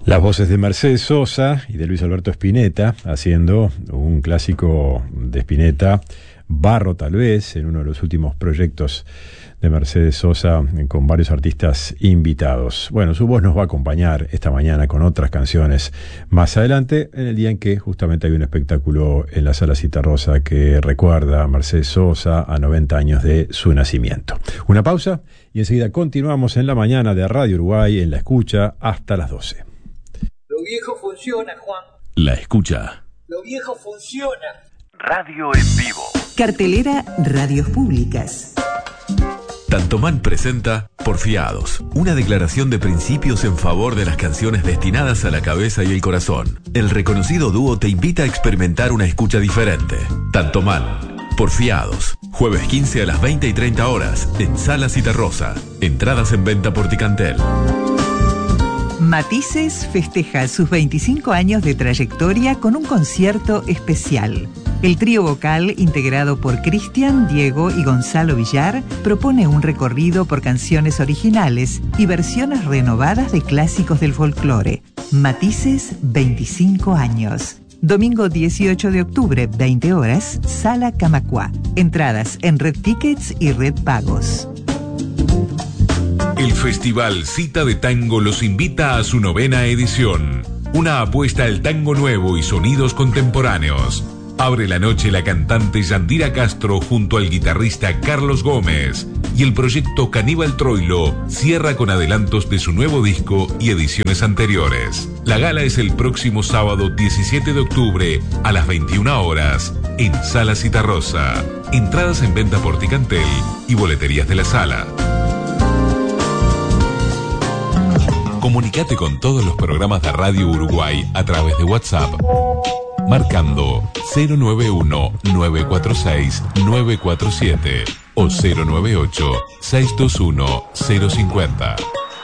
Las voces de Mercedes Sosa y de Luis Alberto Spinetta, haciendo un clásico de Spinetta, Barro tal vez, en uno de los últimos proyectos de Mercedes Sosa, con varios artistas invitados. Bueno, su voz nos va a acompañar esta mañana con otras canciones más adelante, en el día en que justamente hay un espectáculo en la Sala Citarrosa que recuerda a Mercedes Sosa a 90 años de su nacimiento. Una pausa y enseguida continuamos en la mañana de Radio Uruguay en La Escucha hasta las 12. Lo viejo funciona, Juan. La Escucha. Lo viejo funciona. Radio en vivo. Cartelera Radios Públicas. Tantomán presenta Porfiados, una declaración de principios en favor de las canciones destinadas a la cabeza y el corazón. El reconocido dúo te invita a experimentar una escucha diferente. Tantomán, Porfiados, jueves 15 a las 20 y 30 horas, en Sala Citarrosa. Entradas en venta por Ticantel. Matices festeja sus 25 años de trayectoria con un concierto especial. El trío vocal, integrado por Cristian, Diego y Gonzalo Villar, propone un recorrido por canciones originales y versiones renovadas de clásicos del folclore. Matices, 25 años. Domingo 18 de octubre, 20 horas, Sala Camacuá. Entradas en Red Tickets y Red Pagos. El Festival Cita de Tango los invita a su 9ª edición. Una apuesta al tango nuevo y sonidos contemporáneos. Abre la noche la cantante Yandira Castro junto al guitarrista Carlos Gómez. Y el proyecto Caníbal Troilo cierra con adelantos de su nuevo disco y ediciones anteriores. La gala es el próximo sábado 17 de octubre a las 21 horas en Sala Citarrosa. Entradas en venta por Ticantel y boleterías de la sala. Comunicate con todos los programas de Radio Uruguay a través de WhatsApp, marcando 091-946-947 o 098-621-050.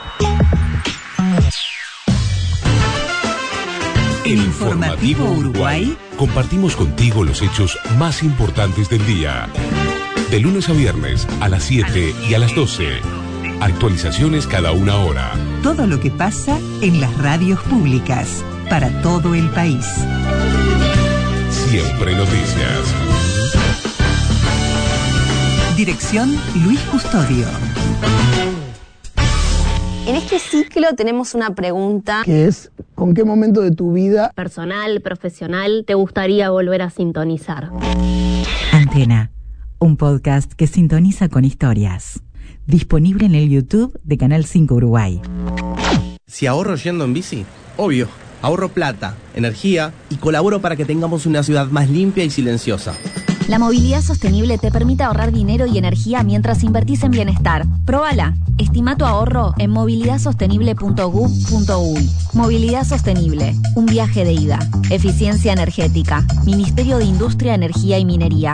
El Informativo Uruguay. Compartimos contigo los hechos más importantes del día. De lunes a viernes a las 7 y a las 12. Actualizaciones cada una hora. Todo lo que pasa en las radios públicas para todo el país. Siempre noticias. Dirección Luis Custodio. En este ciclo tenemos una pregunta que es: ¿con qué momento de tu vida personal, profesional, te gustaría volver a sintonizar? Antena, un podcast que sintoniza con historias. Disponible en el YouTube de Canal 5 Uruguay. Si ahorro yendo en bici, obvio, ahorro plata, energía y colaboro para que tengamos una ciudad más limpia y silenciosa. La movilidad sostenible te permite ahorrar dinero y energía mientras invertís en bienestar. Próbala. Estima tu ahorro en movilidadsostenible.gov.uy. Movilidad sostenible. Un viaje de ida. Eficiencia energética. Ministerio de Industria, Energía y Minería.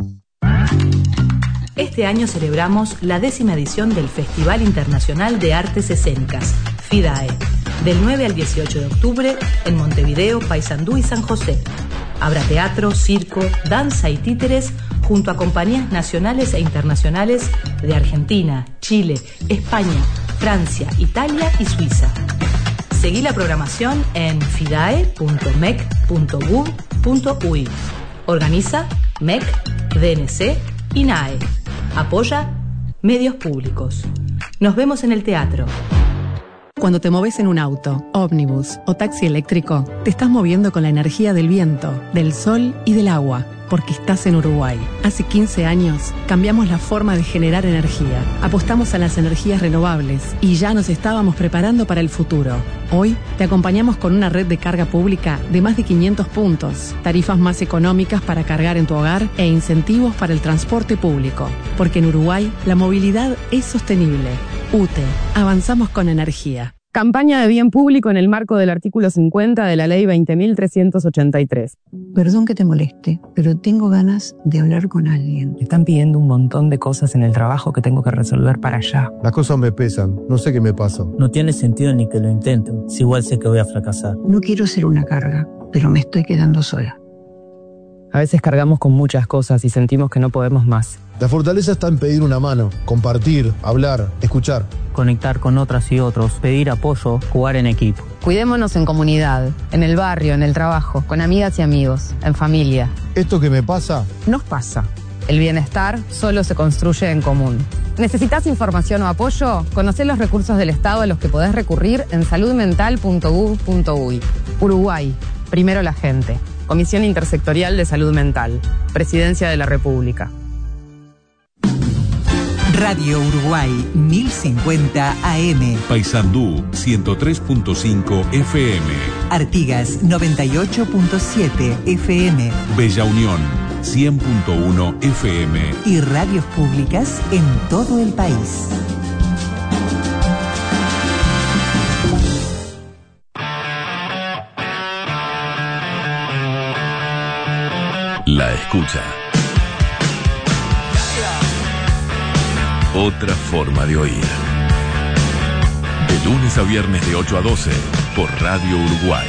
Este año celebramos la 10ª edición del Festival Internacional de Artes Escénicas, FIDAE, del 9 al 18 de octubre en Montevideo, Paysandú y San José. Habrá teatro, circo, danza y títeres junto a compañías nacionales e internacionales de Argentina, Chile, España, Francia, Italia y Suiza. Seguí la programación en fidae.mec.gov.uy. Organiza MEC, DNC y NAE. Apoya medios públicos. Nos vemos en el teatro. Cuando te moves en un auto, ómnibus o taxi eléctrico, te estás moviendo con la energía del viento, del sol y del agua, porque estás en Uruguay. Hace 15 años cambiamos la forma de generar energía. Apostamos a las energías renovables y ya nos estábamos preparando para el futuro. Hoy te acompañamos con una red de carga pública de más de 500 puntos, tarifas más económicas para cargar en tu hogar e incentivos para el transporte público. Porque en Uruguay la movilidad es sostenible. UTE, avanzamos con energía. Campaña de bien público en el marco del artículo 50 de la ley 20.383. Perdón que te moleste, pero tengo ganas de hablar con alguien. Me están pidiendo un montón de cosas en el trabajo que tengo que resolver para allá. Las cosas me pesan, no sé qué me pasa. No tiene sentido ni que lo intenten, si igual sé que voy a fracasar. No quiero ser una carga, pero me estoy quedando sola. A veces cargamos con muchas cosas y sentimos que no podemos más. La fortaleza está en pedir una mano, compartir, hablar, escuchar. Conectar con otras y otros, pedir apoyo, jugar en equipo. Cuidémonos en comunidad, en el barrio, en el trabajo, con amigas y amigos, en familia. Esto que me pasa, Nos pasa. El bienestar solo se construye en común. ¿Necesitas información o apoyo? Conocé los recursos del Estado a los que podés recurrir en saludmental.gov.uy. Uruguay, primero la gente. Comisión Intersectorial de Salud Mental. Presidencia de la República. Radio Uruguay 1050 AM. Paysandú 103.5 FM. Artigas 98.7 FM. Bella Unión 100.1 FM. Y radios públicas en todo el país. La escucha. Otra forma de oír. De lunes a viernes de 8 a 12 por Radio Uruguay.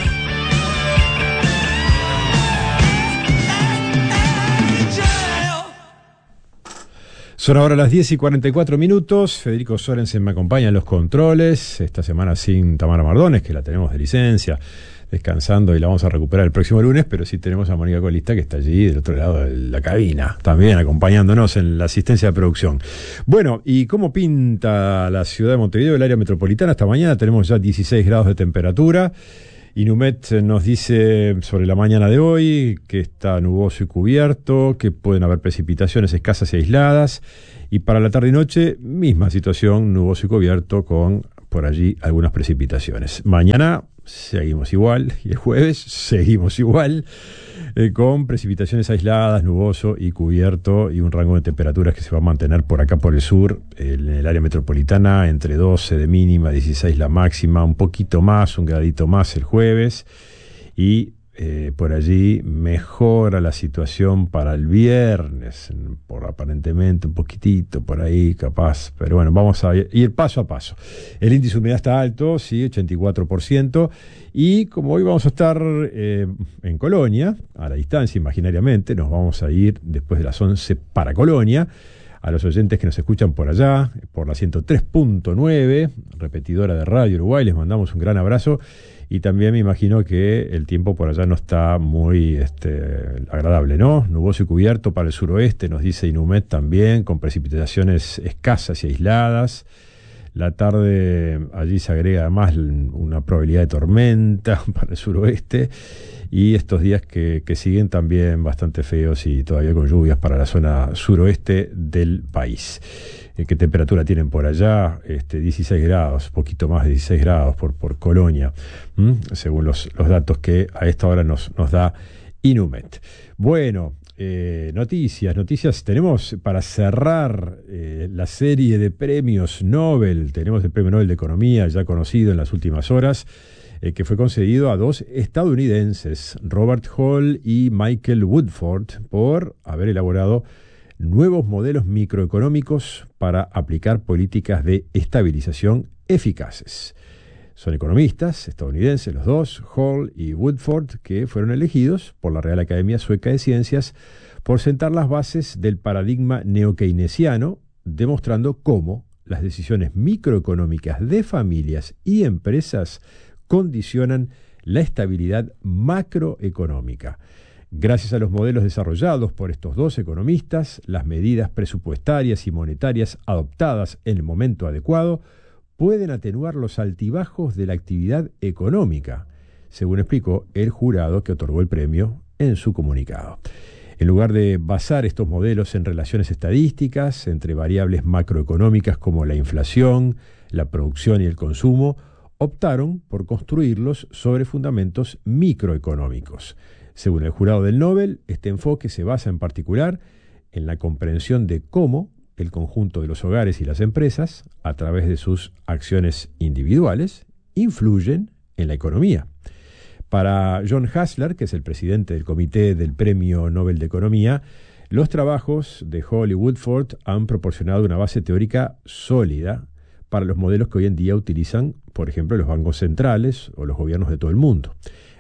Son ahora las 10:44. Federico Sorensen me acompaña en los controles. Esta semana sin Tamara Mardones, que la tenemos de licencia, descansando, y la vamos a recuperar el próximo lunes, pero sí tenemos a Mónica Colista, que está allí del otro lado de la cabina, también acompañándonos en la asistencia de producción. Bueno, ¿y cómo pinta la ciudad de Montevideo, el área metropolitana? Esta mañana tenemos ya 16 grados de temperatura. Inumet nos dice sobre la mañana de hoy que está nuboso y cubierto, que pueden haber precipitaciones escasas y aisladas, y para la tarde y noche, misma situación, nuboso y cubierto, con por allí algunas precipitaciones. Mañana seguimos igual, y el jueves seguimos igual, con precipitaciones aisladas, nuboso y cubierto, y un rango de temperaturas que se va a mantener por acá por el sur, en el área metropolitana, entre 12 de mínima, 16 la máxima, un poquito más, un gradito más el jueves, y por allí mejora la situación para el viernes, por aparentemente un poquitito por ahí capaz, pero bueno, vamos a ir paso a paso. El índice de humedad está alto, sí, 84%, y como hoy vamos a estar en Colonia, a la distancia imaginariamente, nos vamos a ir después de las 11 para Colonia. A los oyentes que nos escuchan por allá, por la 103.9, repetidora de Radio Uruguay, les mandamos un gran abrazo. Y también me imagino que el tiempo por allá no está muy agradable, ¿no? Nuboso y cubierto para el suroeste, nos dice Inumet también, con precipitaciones escasas y aisladas. La tarde allí se agrega además una probabilidad de tormenta para el suroeste. Y estos días que siguen también bastante feos y todavía con lluvias para la zona suroeste del país. ¿Qué temperatura tienen por allá? 16 grados, poquito más de 16 grados por Colonia, según los datos que a esta hora nos da Inumet. Bueno, noticias. Tenemos para cerrar la serie de premios Nobel. Tenemos el Premio Nobel de Economía, ya conocido en las últimas horas, que fue concedido a dos estadounidenses, Robert Hall y Michael Woodford, por haber elaborado nuevos modelos microeconómicos para aplicar políticas de estabilización eficaces. Son economistas estadounidenses los dos, Hall y Woodford, que fueron elegidos por la Real Academia Sueca de Ciencias por sentar las bases del paradigma neokeynesiano, demostrando cómo las decisiones microeconómicas de familias y empresas condicionan la estabilidad macroeconómica. Gracias a los modelos desarrollados por estos dos economistas, las medidas presupuestarias y monetarias adoptadas en el momento adecuado pueden atenuar los altibajos de la actividad económica, según explicó el jurado que otorgó el premio en su comunicado. En lugar de basar estos modelos en relaciones estadísticas entre variables macroeconómicas como la inflación, la producción y el consumo, optaron por construirlos sobre fundamentos microeconómicos. Según el jurado del Nobel, este enfoque se basa en particular en la comprensión de cómo el conjunto de los hogares y las empresas, a través de sus acciones individuales, influyen en la economía. Para John Hassler, que es el presidente del comité del Premio Nobel de Economía, los trabajos de Hall y Woodford han proporcionado una base teórica sólida para los modelos que hoy en día utilizan, por ejemplo, los bancos centrales o los gobiernos de todo el mundo.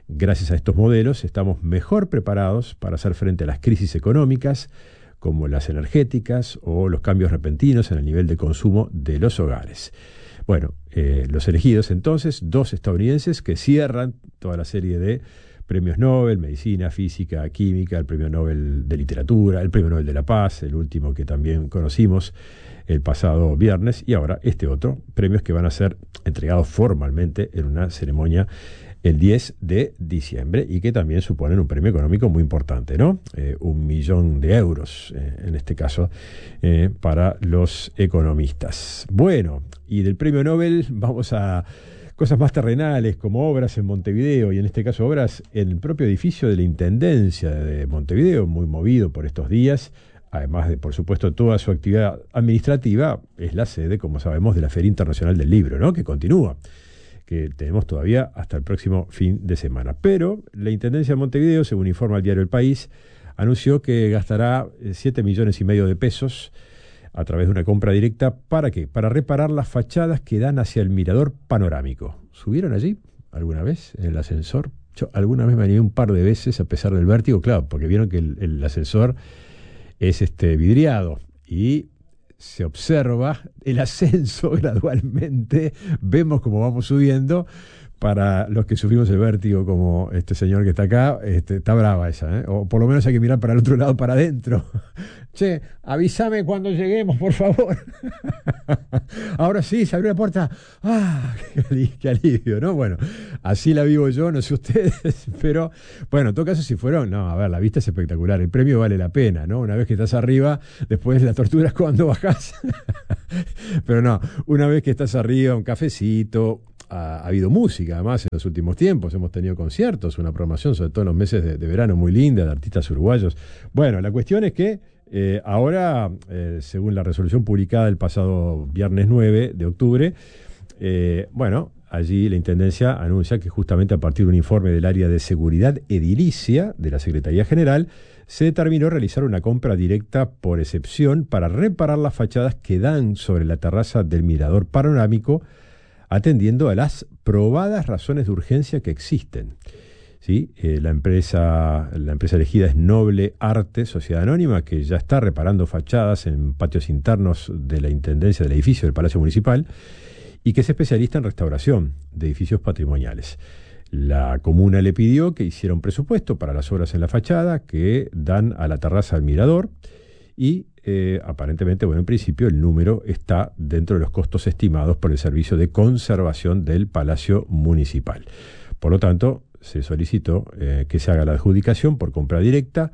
Gracias a estos modelos estamos mejor preparados para hacer frente a las crisis económicas, como las energéticas o los cambios repentinos en el nivel de consumo de los hogares. Bueno, los elegidos entonces, 2 estadounidenses que cierran toda la serie de premios Nobel, medicina, física, química, el premio Nobel de literatura, el premio Nobel de la Paz, el último que también conocimos el pasado viernes, y ahora este otro, premios que van a ser entregados formalmente en una ceremonia el 10 de diciembre y que también suponen un premio económico muy importante, ¿no? 1 millón de euros, en este caso, para los economistas. Bueno, y del premio Nobel vamos a cosas más terrenales, como obras en Montevideo, y en este caso obras en el propio edificio de la Intendencia de Montevideo, muy movido por estos días. Además de, por supuesto, toda su actividad administrativa, es la sede, como sabemos, de la Feria Internacional del Libro, ¿no? Que continúa, que tenemos todavía hasta el próximo fin de semana. Pero la Intendencia de Montevideo, según informa el diario El País, anunció que gastará 7,5 millones de pesos a través de una compra directa. ¿Para qué? Para reparar las fachadas que dan hacia el mirador panorámico. ¿Subieron allí alguna vez en el ascensor? Yo alguna vez me animé un par de veces a pesar del vértigo, claro, porque vieron que el ascensor es vidriado y se observa el ascenso gradualmente, vemos cómo vamos subiendo. Para los que sufrimos el vértigo, como este señor que está acá, está brava esa, ¿eh? O por lo menos hay que mirar para el otro lado, para adentro. Che, avísame cuando lleguemos, por favor. Ahora sí, se abrió la puerta. ¡Ah! Qué alivio, ¿no? Bueno, así la vivo yo, no sé ustedes, pero bueno, en todo caso, si fueron, no, a ver, la vista es espectacular, el premio vale la pena, ¿no? Una vez que estás arriba, después la tortura es cuando bajás. Pero no, una vez que estás arriba, un cafecito. Ha habido música, además, en los últimos tiempos. Hemos tenido conciertos, una programación, sobre todo en los meses de verano, muy linda, de artistas uruguayos. Bueno, la cuestión es que ahora, según la resolución publicada el pasado viernes 9 de octubre, allí la Intendencia anuncia que justamente a partir de un informe del área de seguridad edilicia de la Secretaría General, se determinó realizar una compra directa por excepción para reparar las fachadas que dan sobre la terraza del mirador panorámico, atendiendo a las probadas razones de urgencia que existen. ¿Sí? La empresa elegida es Noble Arte, Sociedad Anónima, que ya está reparando fachadas en patios internos de la Intendencia del edificio del Palacio Municipal y que es especialista en restauración de edificios patrimoniales. La comuna le pidió que hiciera un presupuesto para las obras en la fachada que dan a la terraza del mirador y aparentemente, en principio el número está dentro de los costos estimados por el Servicio de Conservación del Palacio Municipal. Por lo tanto, se solicitó que se haga la adjudicación por compra directa,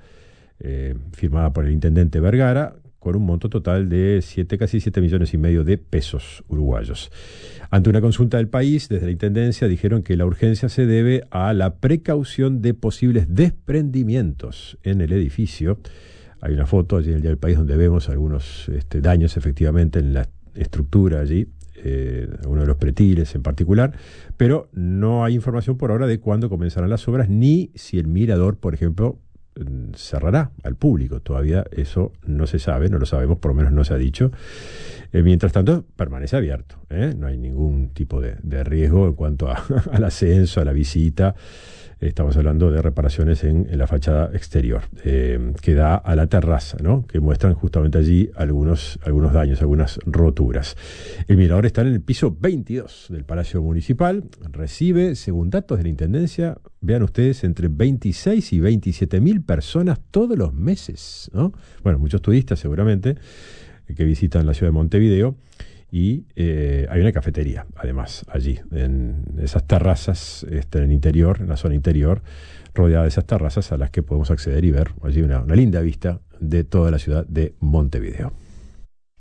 firmada por el intendente Vergara, con un monto total de casi 7,5 millones de pesos uruguayos. Ante una consulta del país, desde la Intendencia dijeron que la urgencia se debe a la precaución de posibles desprendimientos en el edificio. Hay una foto allí en el Diario del País donde vemos algunos daños efectivamente en la estructura allí, uno de los pretiles en particular, pero no hay información por ahora de cuándo comenzarán las obras ni si el mirador, por ejemplo, cerrará al público. Todavía eso no se sabe, no lo sabemos, por lo menos no se ha dicho. Mientras tanto, permanece abierto, no hay ningún tipo de riesgo en cuanto al ascenso, a la visita. Estamos hablando de reparaciones en la fachada exterior, que da a la terraza, ¿no? Que muestran justamente allí algunos daños, algunas roturas. El mirador está en el piso 22 del Palacio Municipal. Recibe, según datos de la Intendencia, vean ustedes, entre 26 y 27,000 personas todos los meses, ¿no? Bueno, muchos turistas seguramente que visitan la ciudad de Montevideo. Y hay una cafetería, además, allí, en esas terrazas, en el interior, en la zona interior, rodeada de esas terrazas a las que podemos acceder y ver allí una linda vista de toda la ciudad de Montevideo.